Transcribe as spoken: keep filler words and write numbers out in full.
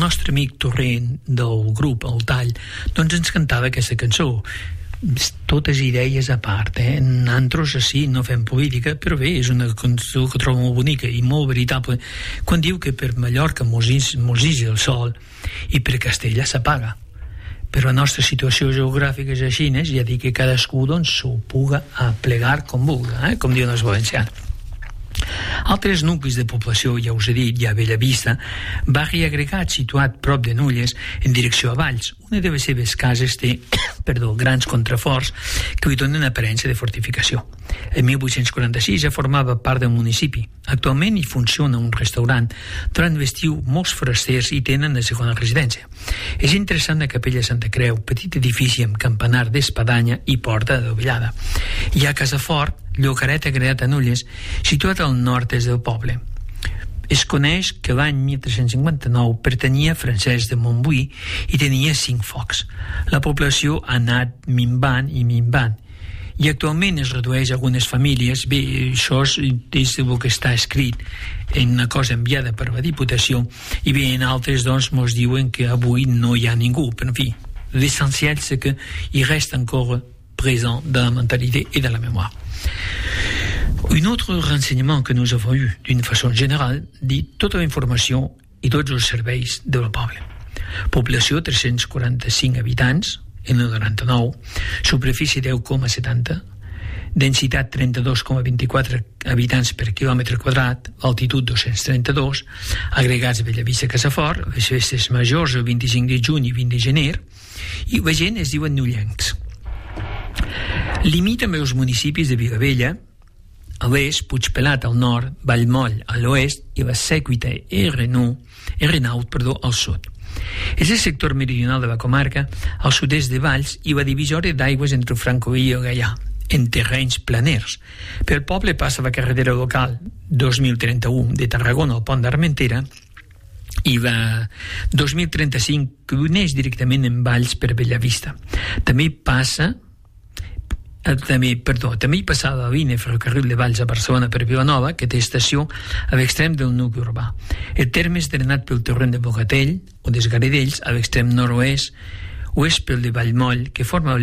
nostre amic Torrent del grup El Tall doncs ens cantava aquesta cançó. Totes idees a part, eh? Nosaltres així no fem política, però bé, és una cançó que trobo molt bonica i molt veritable quan diu que per Mallorca mos ix el sol i per Castella s'apaga, però la nostra situació geogràfica és així, ja dic que cadascú doncs s'ho puga aplegar com vulga, eh? Com diuen els valencians. Altres nuclis de població, ja us he dit, hi ha Bellavista, barri agregat situat prop de Nulles en direcció a Valls. Una de les seves cases té perdó, grans contraforts que li donen aparença de fortificació. En mil vuit-cents quaranta-sis ja formava part del municipi. Actualment hi funciona un restaurant. Durant l'estiu molts forasters hi tenen la segona residència. És interessant la capella Santa Creu, petit edifici amb campanar d'espadanya i porta adovellada. Hi ha Casafort, llogaret agregat a Nulles, situat al nord-est del poble. Es coneix que l'any mil tres-cents cinquanta-nou pertanyia a Francesc de Montbui i tenia cinc focs. La població ha anat minvant i minvant i actualment es redueix a algunes famílies. Bé, això és, és el que està escrit en una cosa enviada per la Diputació, i bé, en altres doncs mos diuen que avui no hi ha ningú, però en fi, l'essentiel és que hi reste encore présent de la mentalité et de la mémoire. Un autre renseignement que nous avons eu d'une façon générale dit tota la informació i tots els serveis del poble. Població tres-cents quaranta-cinc habitants en el noranta-nou, superfície deu coma setanta, densitat trenta-dos coma vint-i-quatre habitants per quilòmetre quadrat, altitud dos-cents trenta-dos, agregats Bellavista Casafort, les festes majors el vint-i-cinc de juny i vint de gener, i la gent es diuen nullencs. Limita amb els municipis de Vilavella, a l'est, Puigpelat al nord, Vallmoll a l'oest i la Sècuita i Renaut, perdó, al sud. És el sector meridional de la comarca, al sud-est de Valls i la divisòria d'aigües entre Francolí i el Gaià, en terrenys planers. Pel poble passa la carretera local dos mil trenta-u de Tarragona al Pont d'Armentera i la dos mil trenta-cinc que uneix directament en Valls per Bellavista. També passa També, perdó, també hi passa la línia ferrocarril de Valls a Barcelona per Vilanova, que té estació a l'extrem del nucli urbà. El terme és drenat pel torrent de Bogatell o dels Garadells a l'extrem nord-oest, o és pel de Vallmoll, que forma